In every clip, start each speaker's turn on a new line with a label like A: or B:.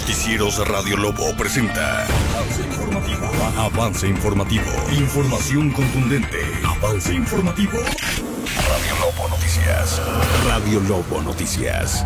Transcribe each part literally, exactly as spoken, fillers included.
A: Noticieros Radio Lobo presenta Avance Informativo. Avance Informativo. Información contundente. Avance Informativo. Radio Lobo Noticias. Radio Lobo Noticias.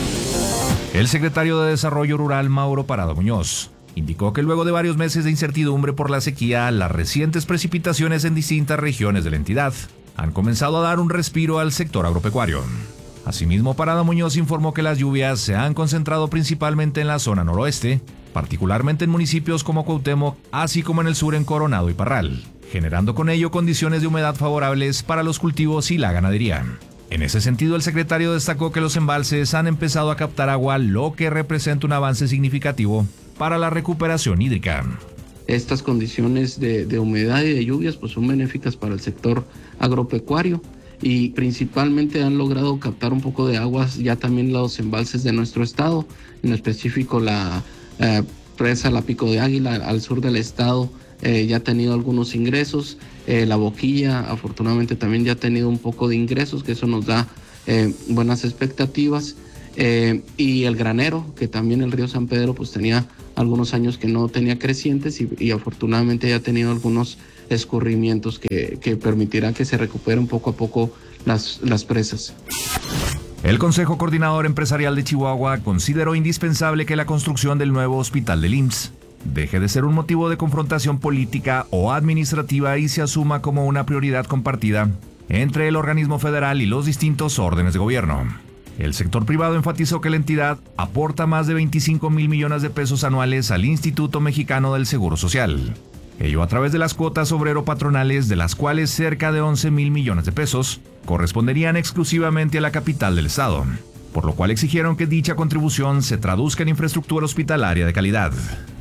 B: El secretario de Desarrollo Rural, Mauro Parado Muñoz, indicó que luego de varios meses de incertidumbre por la sequía, las recientes precipitaciones en distintas regiones de la entidad han comenzado a dar un respiro al sector agropecuario. Asimismo, Parado Muñoz informó que las lluvias se han concentrado principalmente en la zona noroeste, particularmente en municipios como Cuauhtémoc, así como en el sur en Coronado y Parral, generando con ello condiciones de humedad favorables para los cultivos y la ganadería. En ese sentido, el secretario destacó que los embalses han empezado a captar agua, lo que representa un avance significativo para la recuperación hídrica.
C: Estas condiciones de, de humedad y de lluvias pues son benéficas para el sector agropecuario y principalmente han logrado captar un poco de aguas ya también los embalses de nuestro estado, en específico la eh, presa La Pico de Águila al sur del estado eh, ya ha tenido algunos ingresos, eh, la Boquilla afortunadamente también ya ha tenido un poco de ingresos, que eso nos da eh, buenas expectativas, eh, y el Granero, que también el río San Pedro pues tenía algunos años que no tenía crecientes y, y afortunadamente ya ha tenido algunos escurrimientos que, que permitirá que se recuperen poco a poco las, las presas.
B: El Consejo Coordinador Empresarial de Chihuahua consideró indispensable que la construcción del nuevo hospital del I M S S deje de ser un motivo de confrontación política o administrativa y se asuma como una prioridad compartida entre el organismo federal y los distintos órdenes de gobierno. El sector privado enfatizó que la entidad aporta más de veinticinco mil millones de pesos anuales al Instituto Mexicano del Seguro Social. Ello a través de las cuotas obrero-patronales, de las cuales cerca de once mil millones de pesos corresponderían exclusivamente a la capital del estado, por lo cual exigieron que dicha contribución se traduzca en infraestructura hospitalaria de calidad.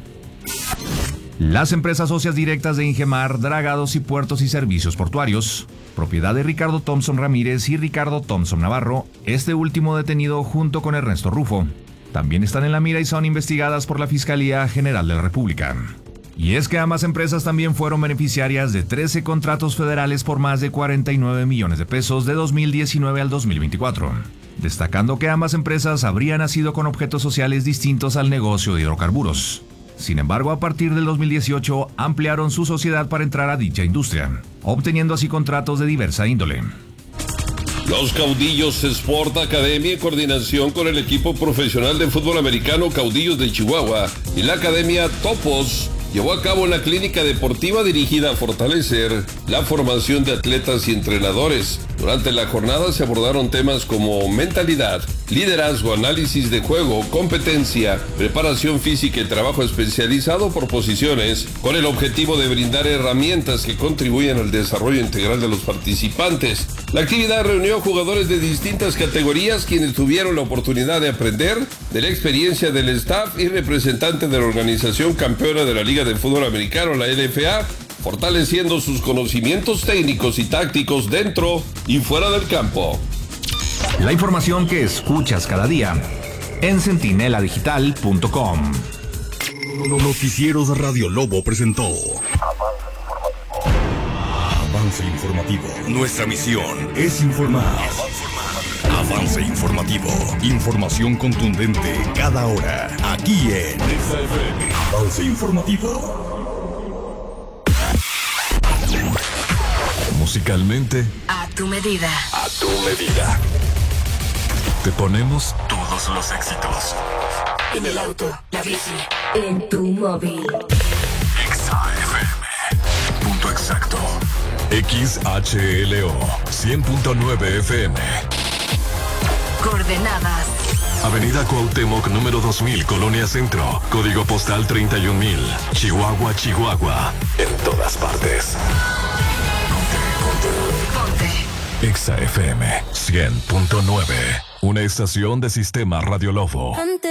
B: Las empresas socias directas de Ingemar, Dragados y Puertos y Servicios Portuarios, propiedad de Ricardo Thompson Ramírez y Ricardo Thompson Navarro, este último detenido junto con Ernesto Rufo, también están en la mira y son investigadas por la Fiscalía General de la República. Y es que ambas empresas también fueron beneficiarias de trece contratos federales por más de cuarenta y nueve millones de pesos de dos mil diecinueve al dos mil veinticuatro, destacando que ambas empresas habrían nacido con objetos sociales distintos al negocio de hidrocarburos. Sin embargo, a partir del dos mil dieciocho ampliaron su sociedad para entrar a dicha industria, obteniendo así contratos de diversa índole.
D: Los Caudillos Sport Academy, en coordinación con el equipo profesional de fútbol americano Caudillos de Chihuahua y la Academia Topos, llevó a cabo una clínica deportiva dirigida a fortalecer la formación de atletas y entrenadores. Durante la jornada se abordaron temas como mentalidad, liderazgo, análisis de juego, competencia, preparación física y trabajo especializado por posiciones, con el objetivo de brindar herramientas que contribuyan al desarrollo integral de los participantes. La actividad reunió a jugadores de distintas categorías, quienes tuvieron la oportunidad de aprender de la experiencia del staff y representantes de la organización campeona de la Liga de Fútbol Americano, la L F A, fortaleciendo sus conocimientos técnicos y tácticos dentro y fuera del campo.
B: La información que escuchas cada día en centinela digital punto com.
A: Noticieros Radio Lobo presentó Avance Informativo. Nuestra misión es informar. Avance Informativo. Información contundente cada hora. Aquí en Avance Informativo. Musicalmente,
E: a tu medida.
A: A tu medida. Te ponemos
E: Todos los éxitos. En el auto, la bici, en tu móvil.
A: Exa F M. Punto exacto. X H L O cien punto nueve F M.
E: Coordenadas:
A: Avenida Cuauhtémoc, número dos mil, Colonia Centro. Código postal treinta y un mil. Chihuahua, Chihuahua. En todas partes.
E: Ponte.
A: Exa F M cien punto nueve. Una estación de Sistema Radio Lobo.